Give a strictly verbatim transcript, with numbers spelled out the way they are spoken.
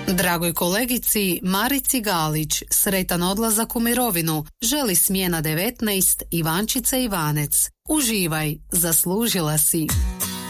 Dragoj kolegici Marici Galić sretan odlazak u mirovinu želi Smjena devetnaest, Ivančica Ivanec. Uživaj, zaslužila si.